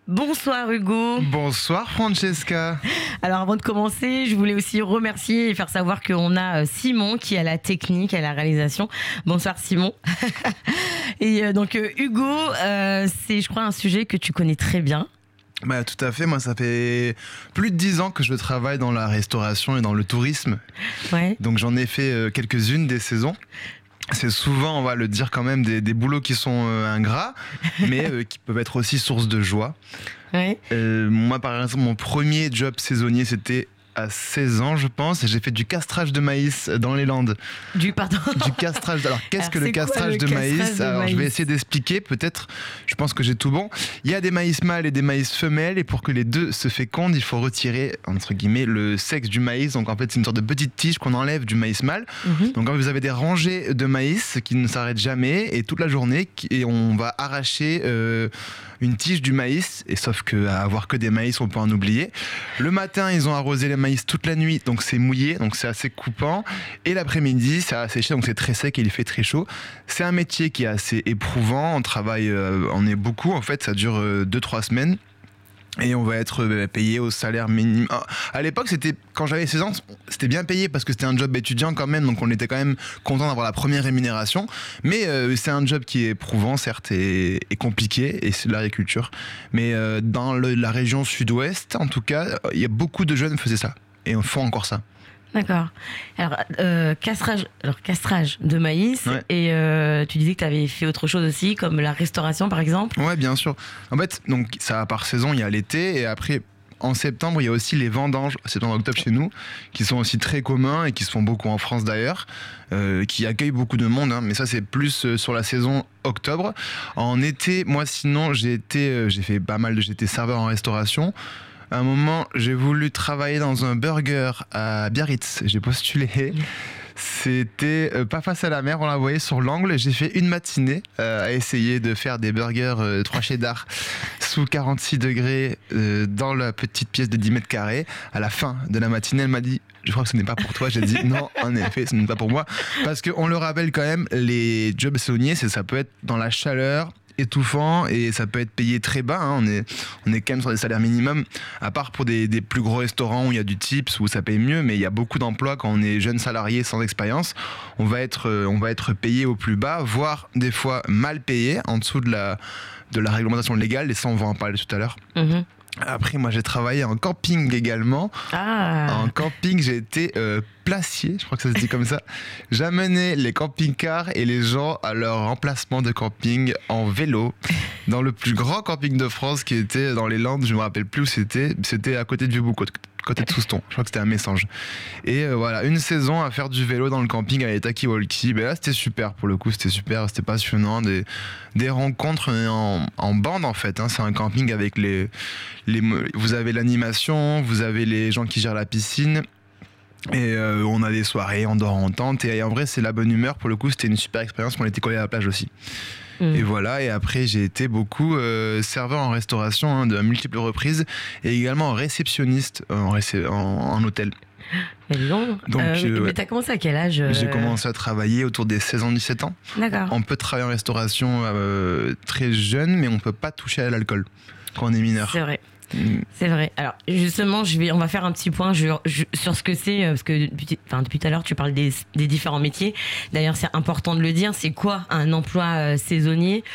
Bonsoir Hugo. Bonsoir Francesca. Alors avant de commencer, je voulais aussi remercier et faire savoir qu'on a Simon qui a la technique, à la réalisation. Bonsoir Simon. Et donc Hugo, c'est je crois un sujet que tu connais très bien. Bah, tout à fait, moi ça fait plus de 10 ans que je travaille dans la restauration et dans le tourisme. Ouais. Donc j'en ai fait quelques-unes des saisons. C'est souvent, on va le dire quand même, des boulots qui sont ingrats, mais qui peuvent être aussi source de joie. Ouais. Moi par exemple, mon premier job saisonnier c'était à 16 ans je pense, et j'ai fait du castrage de maïs dans les Landes. Du castrage. Alors qu'est-ce Alors, que le c'est quoi, castrage le de maïs? castrage de Alors je vais maïs essayer d'expliquer, peut-être, je pense que j'ai tout bon. Il y a des maïs mâles et des maïs femelles, et pour que les deux se fécondent, il faut retirer, entre guillemets, le sexe du maïs. Donc en fait c'est une sorte de petite tige qu'on enlève du maïs mâle. Donc en fait, vous avez des rangées de maïs qui ne s'arrêtent jamais, et toute la journée, et on va arracher une tige du maïs, et sauf qu'à avoir que des maïs on peut en oublier. Le matin ils ont arrosé les maïs toute la nuit, donc c'est mouillé, donc c'est assez coupant, et l'après-midi ça a séché, donc c'est très sec et il fait très chaud. C'est un métier qui est assez éprouvant, on travaille, on est beaucoup en fait, ça dure 2-3 semaines. Et on va être payé au salaire minimum. À l'époque, quand j'avais 16 ans, c'était bien payé parce que c'était un job étudiant quand même, donc on était quand même content d'avoir la première rémunération. Mais c'est un job qui est éprouvant, certes, et compliqué, et c'est de l'agriculture. Mais dans la région sud-ouest, en tout cas, il y a beaucoup de jeunes qui faisaient ça, et font encore ça. D'accord. Alors castrage de maïs, Ouais. et tu disais que tu avais fait autre chose aussi, comme la restauration par exemple. Ouais, bien sûr. En fait, donc ça va par saison, il y a l'été, et après, en septembre, il y a aussi les vendanges, septembre-octobre chez nous, qui sont aussi très communs et qui se font beaucoup en France d'ailleurs, qui accueillent beaucoup de monde, hein, mais ça c'est plus sur la saison octobre. En été, moi sinon, j'ai fait pas mal j'étais serveur en restauration. À un moment, j'ai voulu travailler dans un burger à Biarritz. J'ai postulé. C'était pas face à la mer, on la voyait sur l'angle. J'ai fait une matinée à essayer de faire des burgers 3 cheddar sous 46 degrés dans la petite pièce de 10 mètres carrés. À la fin de la matinée, elle m'a dit: je crois que ce n'est pas pour toi. J'ai dit non, en effet, ce n'est pas pour moi. Parce qu'on le rappelle quand même, les jobs saisonniers, ça peut être dans la chaleur, étouffant, et ça peut être payé très bas, hein. On est quand même sur des salaires minimums, à part pour des plus gros restaurants où il y a du tips, où ça paye mieux, mais il y a beaucoup d'emplois quand on est jeune salarié sans expérience, on va être payé au plus bas, voire des fois mal payé, en dessous de la réglementation légale, et ça on va en parler tout à l'heure. Après, moi, j'ai travaillé en camping également. Ah. En camping, j'ai été placier, je crois que ça se dit comme ça. J'amenais les camping-cars et les gens à leur emplacement de camping en vélo dans le plus grand camping de France qui était dans les Landes. Je me rappelle plus où c'était. C'était à côté de Vieux-Boucau, côté de Souston. Je crois que c'était à Messanges. Et voilà, une saison à faire du vélo dans le camping à Taki Walkie. Ben là, c'était super pour le coup, c'était super, c'était passionnant. Des rencontres en bande en fait, hein. C'est un camping avec vous avez l'animation, vous avez les gens qui gèrent la piscine. Et on a des soirées, on dort en tente, et en vrai c'est la bonne humeur. Pour le coup, c'était une super expérience. On était collés à la plage aussi. Et voilà, et après j'ai été beaucoup serveur en restauration, hein, de multiples reprises, et également réceptionniste en hôtel. Mais dis donc. Mais t'as commencé à quel âge J'ai commencé à travailler autour des 16 ans, 17 ans. D'accord. On peut travailler en restauration très jeune, mais on peut pas toucher à l'alcool quand on est mineur. C'est vrai. C'est vrai. Alors justement, on va faire un petit point sur ce que c'est, parce que depuis tout à l'heure tu parles des différents métiers. D'ailleurs, c'est important de le dire. C'est quoi un emploi saisonnier?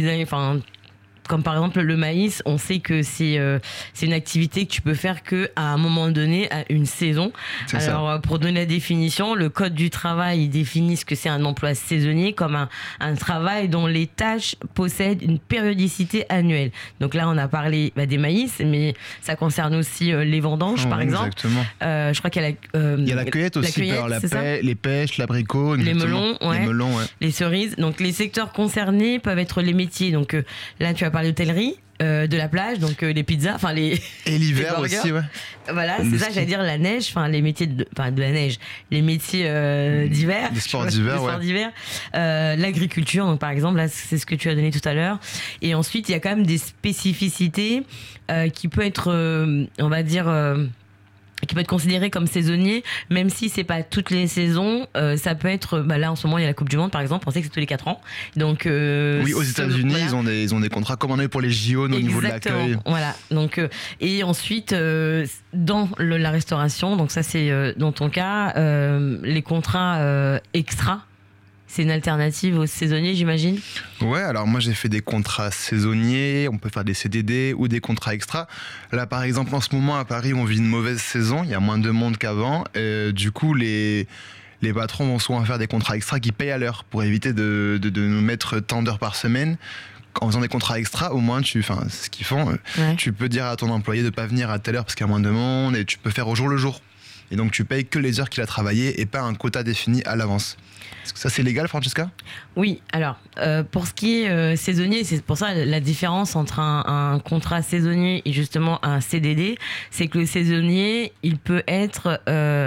Comme par exemple le maïs, on sait que c'est une activité que tu peux faire que à un moment donné, à une saison. C'est Alors ça. pour donner la définition, le code du travail il définit ce que c'est un emploi saisonnier comme un travail dont les tâches possèdent une périodicité annuelle. Donc là on a parlé des maïs, mais ça concerne aussi les vendanges par exemple. Exactement. Je crois qu'il y a il y a la cueillette aussi, les pêches, l'abricot, les melons, ouais. Les cerises. Donc les secteurs concernés peuvent être les métiers. Donc là tu as parlé d'hôtellerie, de la plage, donc les pizzas, et l'hiver aussi, ouais. Voilà, c'est ça, j'allais dire la neige, les métiers de la neige, les métiers d'hiver, les sports d'hiver, l'agriculture, donc par exemple, là c'est ce que tu as donné tout à l'heure. Et ensuite, il y a quand même des spécificités qui peut être, on va dire, qui peut être considéré comme saisonnier, même si c'est pas toutes les saisons. Ça peut être, là en ce moment il y a la Coupe du Monde par exemple, on sait que c'est tous les 4 ans. Donc oui, aux États-Unis voilà. ils ont des contrats comme on a eu pour les JO au niveau de l'accueil. Voilà. Donc et ensuite dans la restauration, donc ça c'est dans ton cas, les contrats extra. C'est une alternative aux saisonniers, j'imagine ? Ouais, alors moi j'ai fait des contrats saisonniers, on peut faire des CDD ou des contrats extra. Là par exemple en ce moment à Paris on vit une mauvaise saison, il y a moins de monde qu'avant. Du coup les patrons vont souvent faire des contrats extra qui payent à l'heure pour éviter de nous mettre tant d'heures par semaine. En faisant des contrats extra, au moins c'est ce qu'ils font, tu peux dire à ton employé de ne pas venir à telle heure parce qu'il y a moins de monde et tu peux faire au jour le jour. Et donc tu payes que les heures qu'il a travaillé et pas un quota défini à l'avance. Est-ce que ça c'est légal, Francesca ? Oui, alors pour ce qui est saisonnier, c'est pour ça la différence entre un contrat saisonnier et justement un CDD, c'est que le saisonnier, il peut être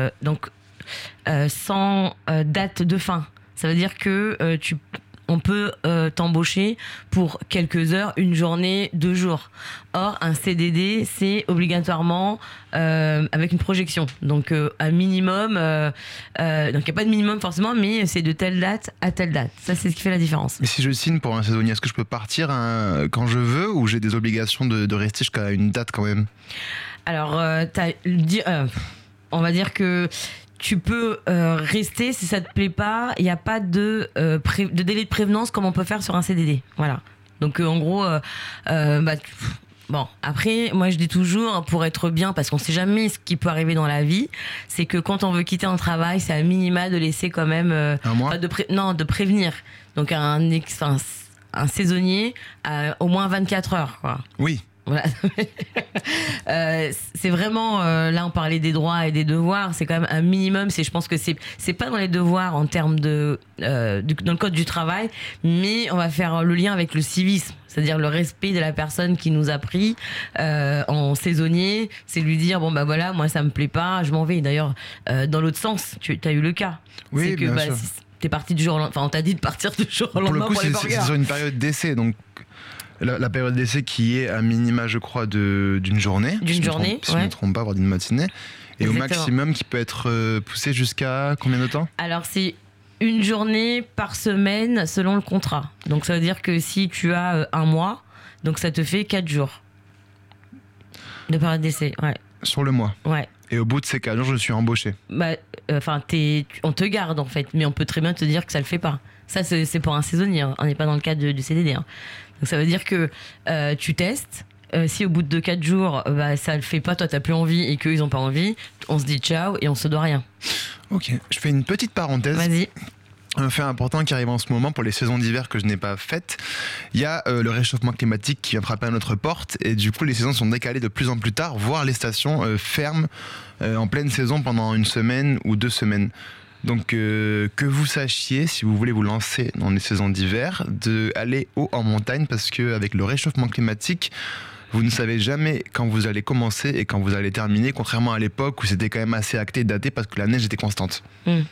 sans date de fin. Ça veut dire que on peut t'embaucher pour quelques heures, une journée, 2 jours. Or, un CDD, c'est obligatoirement avec une projection. Donc, un minimum. Donc, il n'y a pas de minimum forcément, mais c'est de telle date à telle date. Ça, c'est ce qui fait la différence. Mais si je signe pour un saisonnier, est-ce que je peux partir quand je veux ou j'ai des obligations de rester jusqu'à une date quand même ? Alors, on va dire que tu peux rester si ça te plaît pas. Il n'y a pas de délai de prévenance comme on peut faire sur un CDD. Voilà. Donc en gros, bon, après, moi je dis toujours, pour être bien, parce qu'on sait jamais ce qui peut arriver dans la vie, c'est que quand on veut quitter un travail, c'est à minima de laisser quand même un mois de prévenir. Donc un saisonnier au moins 24 heures, quoi. Oui. Voilà. C'est vraiment là on parlait des droits et des devoirs, c'est quand même un minimum. Je pense que c'est pas dans les devoirs en termes dans le code du travail, mais on va faire le lien avec le civisme, c'est-à-dire le respect de la personne qui nous a pris en saisonnier. C'est lui dire bon bah voilà, moi ça me plaît pas, je m'en vais. D'ailleurs dans l'autre sens, tu as eu le cas. Oui, c'est que bien sûr. T'es parti du jour au lendemain, on t'a dit de partir du jour au lendemain. Pour le coup, c'est sur une période d'essai, donc la période d'essai qui est à minima, je crois, d'une journée. Si je ne me trompe pas, voire d'une matinée. Et exactement. Au maximum qui peut être poussé jusqu'à combien de temps ? Alors c'est une journée par semaine selon le contrat. Donc ça veut dire que si tu as un mois, donc ça te fait 4 jours de période d'essai. Ouais. Sur le mois ? Ouais. Et au bout de ces 4 jours, je suis embauché. On te garde en fait, mais on peut très bien te dire que ça le fait pas. Ça, c'est pour un saisonnier. Hein. On n'est pas dans le cadre du CDD. Hein. Donc ça veut dire que tu testes. Si au bout de 4 jours, ça le fait pas, toi t'as plus envie et qu'eux ils ont pas envie, on se dit ciao et on se doit rien. Ok, je fais une petite parenthèse. Vas-y. Un fait important qui arrive en ce moment pour les saisons d'hiver que je n'ai pas faites, il y a le réchauffement climatique qui vient frapper à notre porte et du coup les saisons sont décalées de plus en plus tard, voire les stations ferment en pleine saison pendant 1 semaine ou 2 semaines. Donc que vous sachiez, si vous voulez vous lancer dans les saisons d'hiver, d'aller haut en montagne parce qu'avec le réchauffement climatique, vous ne savez jamais quand vous allez commencer et quand vous allez terminer, contrairement à l'époque où c'était quand même assez acté et daté parce que la neige était constante.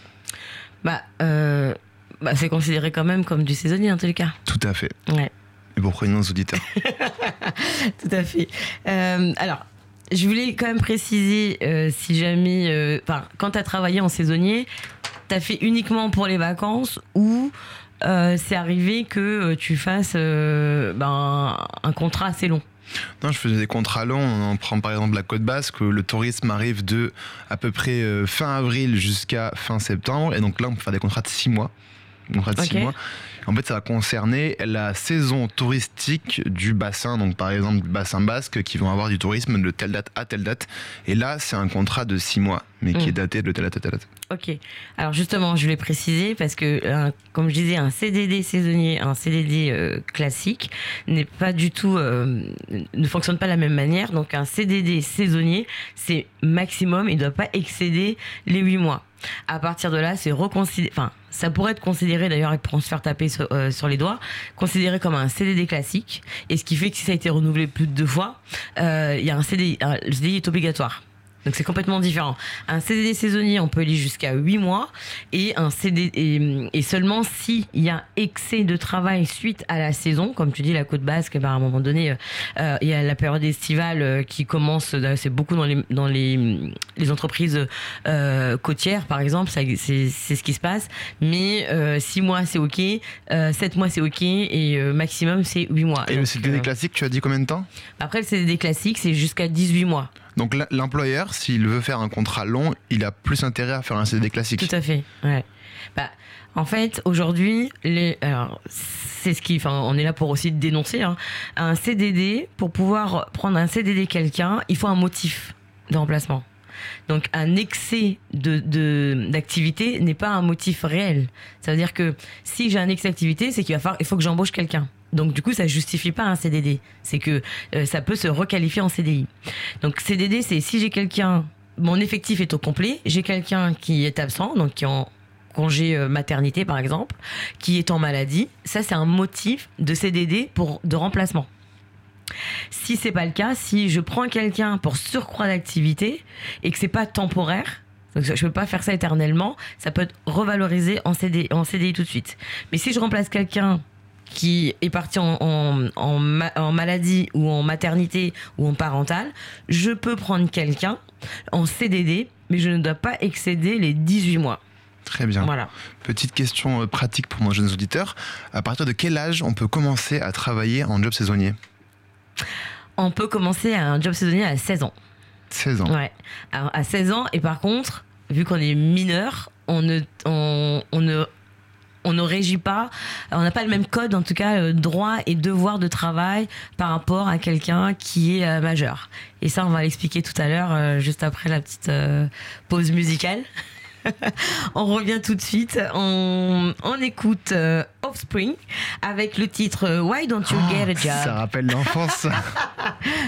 C'est considéré quand même comme du saisonnier en tous les cas. Tout à fait. Ouais. Et pour prévenir nos auditeurs. Tout à fait. Alors, je voulais quand même préciser, si jamais... quand tu as travaillé en saisonnier, tu as fait uniquement pour les vacances ou c'est arrivé que tu fasses un contrat assez long? Non, je faisais des contrats longs. On prend par exemple la Côte Basque, où le tourisme arrive de à peu près fin avril jusqu'à fin septembre. Et donc là, on peut faire des contrats de 6 mois. En fait, ça va concerner la saison touristique du bassin. Donc par exemple, le bassin basque, qui vont avoir du tourisme de telle date à telle date. Et là, c'est un contrat de 6 mois, mais qui est daté de telle date à telle date. Ok. Alors justement, je l'ai précisé parce que, comme je disais, un CDD saisonnier, un CDD classique n'est pas du tout, ne fonctionne pas de la même manière. Donc un CDD saisonnier, c'est maximum, il ne doit pas excéder les 8 mois. À partir de là, c'est ça pourrait être considéré, d'ailleurs, ils pourront se faire taper sur les doigts, considéré comme un CDD classique. Et ce qui fait que si ça a été renouvelé plus de 2 fois, il y a le CDI est obligatoire. Donc c'est complètement différent. Un CDD saisonnier, on peut aller jusqu'à 8 mois et un CDD et seulement s'il y a excès de travail suite à la saison, comme tu dis la côte basque, à un moment donné, il y a la période estivale qui commence, c'est beaucoup dans les entreprises côtières par exemple, c'est ce qui se passe, mais 6 mois c'est ok, 7 mois c'est ok et maximum c'est 8 mois. Et donc, le CDD classique, tu as dit combien de temps? Après le CDD classique c'est jusqu'à 18 mois. Donc l'employeur, s'il veut faire un contrat long, il a plus intérêt à faire un CDD classique. Tout à fait, ouais. En fait, aujourd'hui, c'est on est là pour aussi dénoncer, hein. Un CDD, pour pouvoir prendre un CDD quelqu'un, il faut un motif de remplacement. Donc un excès d'activité n'est pas un motif réel. Ça veut dire que si j'ai un excès d'activité, c'est il faut que j'embauche quelqu'un. Donc du coup, ça justifie pas un CDD. C'est que ça peut se requalifier en CDI. Donc CDD, c'est si j'ai quelqu'un, mon effectif est au complet, j'ai quelqu'un qui est absent, donc qui est en congé maternité par exemple, qui est en maladie, ça c'est un motif de CDD de remplacement. Si c'est pas le cas, si je prends quelqu'un pour surcroît d'activité et que c'est pas temporaire, donc je peux pas faire ça éternellement, ça peut être revalorisé en CDI tout de suite. Mais si je remplace quelqu'un qui est parti en maladie ou en maternité ou en parentale, je peux prendre quelqu'un en CDD, mais je ne dois pas excéder les 18 mois. Très bien. Voilà. Petite question pratique pour nos jeunes auditeurs. À partir de quel âge on peut commencer à travailler en job saisonnier? On peut commencer un job saisonnier à 16 ans. 16 ans. Ouais. Alors, à 16 ans, et par contre, vu qu'on est mineur, on ne régit pas, on n'a pas le même code, en tout cas, droit et devoir de travail par rapport à quelqu'un qui est majeur. Et ça, on va l'expliquer tout à l'heure, juste après la petite pause musicale. On revient tout de suite, on écoute Offspring avec le titre Why Don't You Get a Job. Ça rappelle l'enfance.